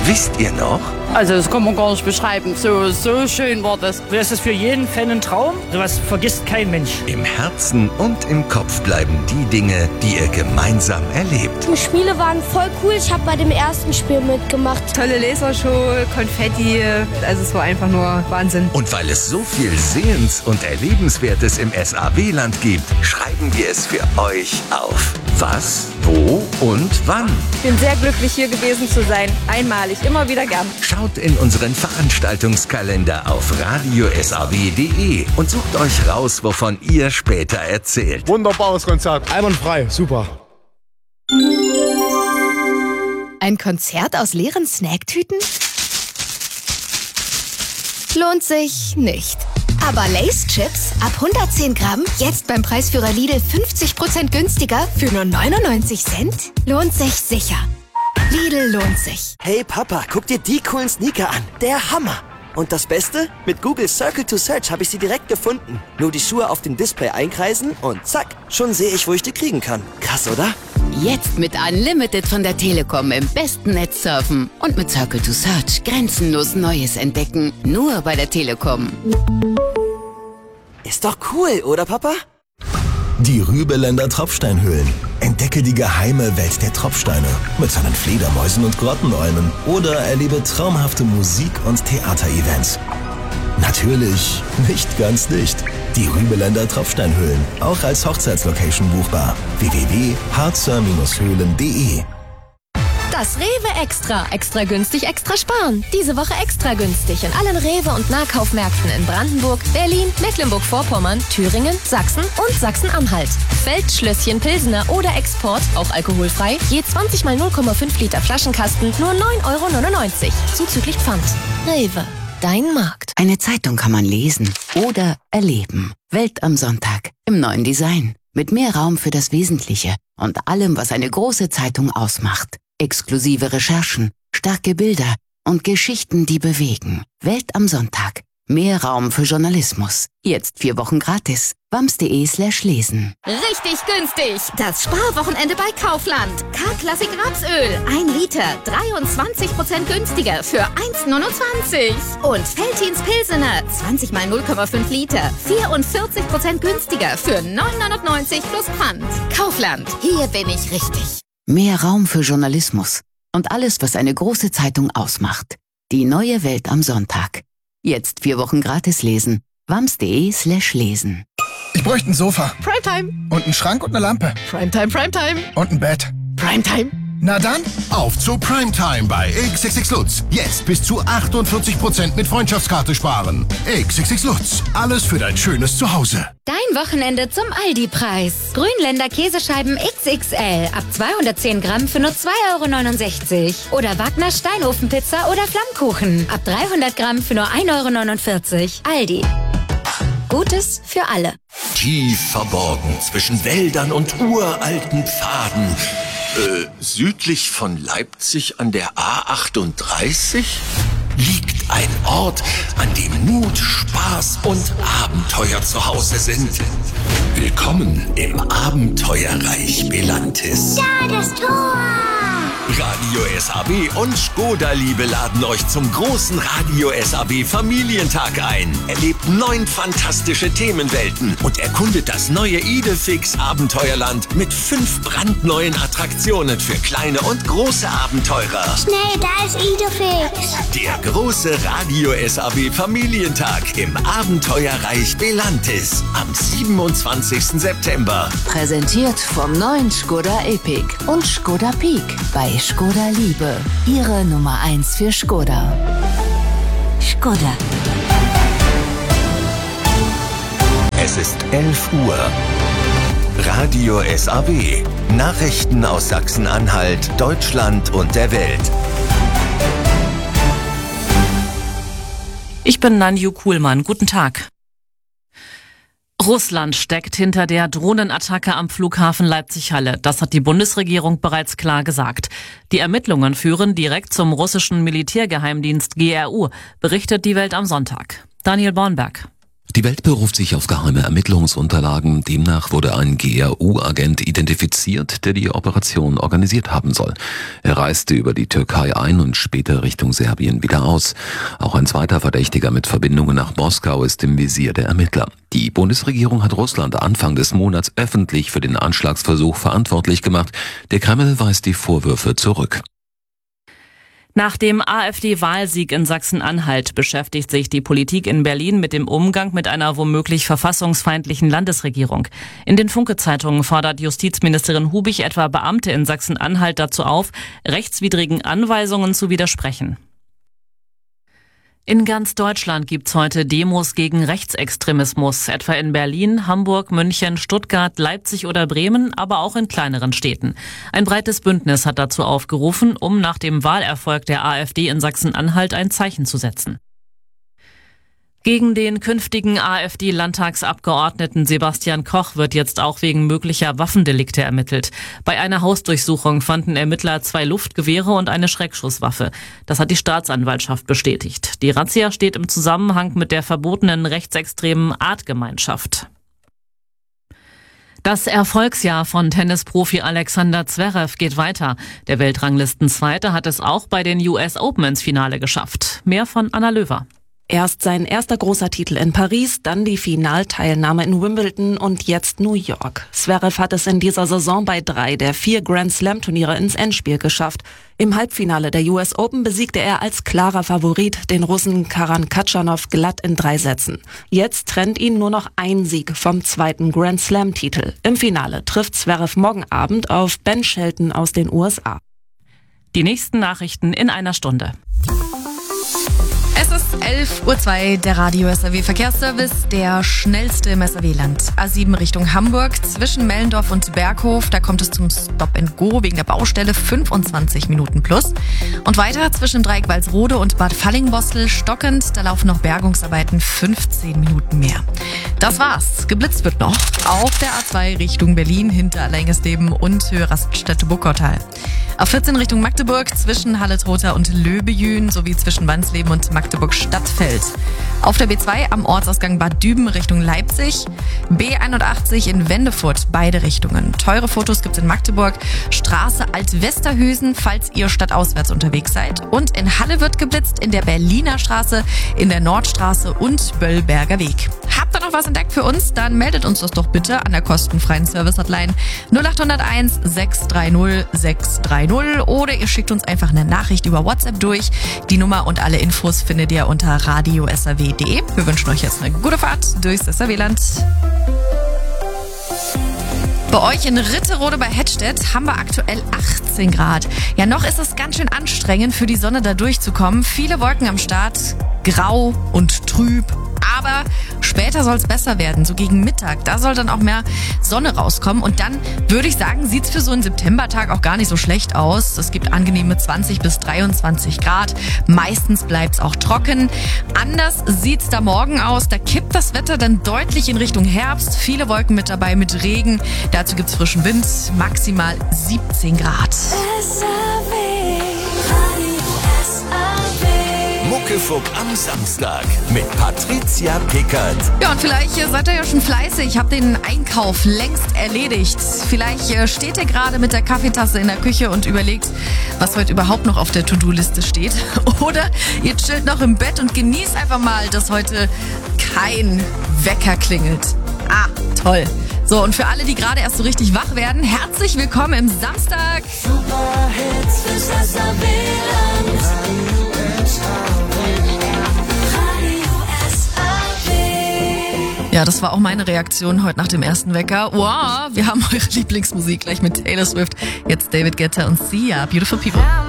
Wisst ihr noch? Also das kann man gar nicht beschreiben. So schön war das. Das ist für jeden Fan ein Traum. Sowas vergisst kein Mensch. Im Herzen und im Kopf bleiben die Dinge, die ihr gemeinsam erlebt. Die Spiele waren voll cool. Ich habe bei dem ersten Spiel mitgemacht. Tolle Lasershow, Konfetti. Also es war einfach nur Wahnsinn. Und weil es so viel Sehens- und Erlebenswertes im SAW-Land gibt, schreiben wir es für euch auf. Was, wo und wann. Ich bin sehr glücklich, hier gewesen zu sein. Einmalig, immer wieder gern. Schaut in unseren Veranstaltungskalender auf radiosaw.de und sucht euch raus, wovon ihr später erzählt. Wunderbares Konzert. Einwandfrei. Super. Ein Konzert aus leeren Snacktüten? Lohnt sich nicht. Aber Lay's Chips ab 110 Gramm, jetzt beim Preisführer Lidl 50% günstiger für nur 99 Cent? Lohnt sich sicher. Lidl lohnt sich. Hey Papa, guck dir die coolen Sneaker an. Der Hammer. Und das Beste? Mit Google Circle to Search habe ich sie direkt gefunden. Nur die Schuhe auf dem Display einkreisen und zack, schon sehe ich, wo ich die kriegen kann. Krass, oder? Jetzt mit Unlimited von der Telekom im besten Netz surfen und mit Circle to Search grenzenlos Neues entdecken. Nur bei der Telekom. Ist doch cool, oder Papa? Die Rübeländer Tropfsteinhöhlen. Entdecke die geheime Welt der Tropfsteine mit seinen Fledermäusen und Grottenräumen oder erlebe traumhafte Musik- und Theaterevents. Natürlich nicht ganz dicht. Die Rübeländer Tropfsteinhöhlen, auch als Hochzeitslocation buchbar. www.harzer-höhlen.de. Das Rewe Extra. Extra günstig, extra sparen. Diese Woche extra günstig in allen Rewe- und Nahkaufmärkten in Brandenburg, Berlin, Mecklenburg-Vorpommern, Thüringen, Sachsen und Sachsen-Anhalt. Feldschlösschen Pilsener oder Export, auch alkoholfrei, je 20 mal 0,5 Liter Flaschenkasten, nur 9,99 €. Zuzüglich Pfand. Rewe. Dein Markt. Eine Zeitung kann man lesen oder erleben. Welt am Sonntag im neuen Design. Mit mehr Raum für das Wesentliche und allem, was eine große Zeitung ausmacht. Exklusive Recherchen, starke Bilder und Geschichten, die bewegen. Welt am Sonntag. Mehr Raum für Journalismus. Jetzt 4 Wochen gratis. wams.de/lesen. Richtig günstig. Das Sparwochenende bei Kaufland. K-Klassik Rapsöl. 1 Liter. 23% günstiger für 1,29 €. Und Veltins Pilsener. 20 mal 0,5 Liter. 44% günstiger für 9,99 € plus Pfand. Kaufland. Hier bin ich richtig. Mehr Raum für Journalismus und alles, was eine große Zeitung ausmacht. Die neue Welt am Sonntag. Jetzt 4 Wochen gratis lesen. wams.de/lesen. Ich bräuchte ein Sofa. Primetime. Und einen Schrank und eine Lampe. Primetime, Primetime. Und ein Bett. Primetime. Na dann, auf zu Primetime bei XXX Lutz. Jetzt bis zu 48% mit Freundschaftskarte sparen. XXX Lutz. Alles für dein schönes Zuhause. Dein Wochenende zum Aldi-Preis. Grünländer Käsescheiben XXL ab 210 Gramm für nur 2,69 €. Oder Wagner Steinofenpizza oder Flammkuchen ab 300 Gramm für nur 1,49 €. Aldi. Gutes für alle. Tief verborgen zwischen Wäldern und uralten Pfaden. Südlich von Leipzig an der A38 liegt ein Ort, an dem Mut, Spaß und Abenteuer zu Hause sind. Willkommen im Abenteuerreich Belantis. Ja, das Tor! Radio SAW und Skoda Liebe laden euch zum großen Radio SAW Familientag ein. Erlebt 9 fantastische Themenwelten und erkundet das neue Idefix Abenteuerland mit 5 brandneuen Attraktionen für kleine und große Abenteurer. Schnell, da ist Idefix. Der große Radio SAW Familientag im Abenteuerreich Belantis am 27. September. Präsentiert vom neuen Skoda Epic und Skoda Peak bei Skoda Liebe. Ihre Nummer 1 für Skoda. Skoda. Es ist 11 Uhr. Radio SAW. Nachrichten aus Sachsen-Anhalt, Deutschland und der Welt. Ich bin Nanju Kuhlmann. Guten Tag. Russland steckt hinter der Drohnenattacke am Flughafen Leipzig-Halle. Das hat die Bundesregierung bereits klar gesagt. Die Ermittlungen führen direkt zum russischen Militärgeheimdienst GRU, berichtet die Welt am Sonntag. Daniel Bornberg. Die Welt beruft sich auf geheime Ermittlungsunterlagen. Demnach wurde ein GRU-Agent identifiziert, der die Operation organisiert haben soll. Er reiste über die Türkei ein und später Richtung Serbien wieder aus. Auch ein zweiter Verdächtiger mit Verbindungen nach Moskau ist im Visier der Ermittler. Die Bundesregierung hat Russland Anfang des Monats öffentlich für den Anschlagsversuch verantwortlich gemacht. Der Kreml weist die Vorwürfe zurück. Nach dem AfD-Wahlsieg in Sachsen-Anhalt beschäftigt sich die Politik in Berlin mit dem Umgang mit einer womöglich verfassungsfeindlichen Landesregierung. In den Funke-Zeitungen fordert Justizministerin Hubich etwa Beamte in Sachsen-Anhalt dazu auf, rechtswidrigen Anweisungen zu widersprechen. In ganz Deutschland gibt's heute Demos gegen Rechtsextremismus, etwa in Berlin, Hamburg, München, Stuttgart, Leipzig oder Bremen, aber auch in kleineren Städten. Ein breites Bündnis hat dazu aufgerufen, um nach dem Wahlerfolg der AfD in Sachsen-Anhalt ein Zeichen zu setzen. Gegen den künftigen AfD-Landtagsabgeordneten Sebastian Koch wird jetzt auch wegen möglicher Waffendelikte ermittelt. Bei einer Hausdurchsuchung fanden Ermittler 2 Luftgewehre und eine Schreckschusswaffe. Das hat die Staatsanwaltschaft bestätigt. Die Razzia steht im Zusammenhang mit der verbotenen rechtsextremen Artgemeinschaft. Das Erfolgsjahr von Tennisprofi Alexander Zverev geht weiter. Der Weltranglistenzweite hat es auch bei den US Open ins Finale geschafft. Mehr von Anna Löwer. Erst sein erster großer Titel in Paris, dann die Finalteilnahme in Wimbledon und jetzt New York. Zverev hat es in dieser Saison bei 3 der 4 Grand-Slam-Turniere ins Endspiel geschafft. Im Halbfinale der US Open besiegte er als klarer Favorit den Russen Karan Khachanov glatt in 3 Sätzen. Jetzt trennt ihn nur noch ein Sieg vom 2. Grand-Slam-Titel. Im Finale trifft Zverev morgen Abend auf Ben Shelton aus den USA. Die nächsten Nachrichten in einer Stunde. Es ist 11:02 Uhr, der Radio SAW Verkehrsservice, der schnellste im SAW-Land. A7 Richtung Hamburg, zwischen Mellendorf und Berghof, da kommt es zum Stop-and-Go wegen der Baustelle, 25 Minuten plus. Und weiter zwischen Dreieck Walsrode und Bad Fallingbostel stockend, da laufen noch Bergungsarbeiten, 15 Minuten mehr. Das war's, geblitzt wird noch auf der A2 Richtung Berlin, hinter Allengesleben und Höhe Raststätte-Buckautal. A14 Richtung Magdeburg, zwischen Halle-Trotha und Löbejün sowie zwischen Wansleben und Magdeburg-Stadtfeld. Auf der B2 am Ortsausgang Bad Düben Richtung Leipzig. B81 in Wendefurt, beide Richtungen. Teure Fotos gibt's in Magdeburg. Straße Alt-Westerhüsen, falls ihr stadtauswärts unterwegs seid. Und in Halle wird geblitzt, in der Berliner Straße, in der Nordstraße und Böllberger Weg. Habt ihr noch was entdeckt für uns? Dann meldet uns das doch bitte an der kostenfreien Service-Hotline 0801 630 630 oder ihr schickt uns einfach eine Nachricht über WhatsApp durch. Die Nummer und alle Infos findet ihr unter radiosaw.de. Wir wünschen euch jetzt eine gute Fahrt durchs SAW-Land. Bei euch in Ritterode bei Hettstedt haben wir aktuell 18 Grad. Ja, noch ist es ganz schön anstrengend, für die Sonne da durchzukommen. Viele Wolken am Start, grau und trüb. Aber später soll es besser werden, so gegen Mittag. Da soll dann auch mehr Sonne rauskommen. Und dann würde ich sagen, sieht es für so einen Septembertag auch gar nicht so schlecht aus. Es gibt angenehme 20 bis 23 Grad. Meistens bleibt es auch trocken. Anders sieht es da morgen aus. Da kippt das Wetter dann deutlich in Richtung Herbst. Viele Wolken mit dabei mit Regen. Dazu gibt es frischen Wind, maximal 17 Grad. Muckefuck am Samstag mit Patricia Pickert. Ja, und vielleicht seid ihr ja schon fleißig, habt den Einkauf längst erledigt. Vielleicht steht ihr gerade mit der Kaffeetasse in der Küche und überlegt, was heute überhaupt noch auf der To-Do-Liste steht. Oder ihr chillt noch im Bett und genießt einfach mal, dass heute kein Wecker klingelt. Ah, toll. So, und für alle, die gerade erst so richtig wach werden, herzlich willkommen im Samstag. Superhits fürs SAW-Land. Ja, das war auch meine Reaktion heute nach dem ersten Wecker. Wow, wir haben eure Lieblingsmusik gleich mit Taylor Swift. Jetzt David Guetta und Sia, Beautiful People.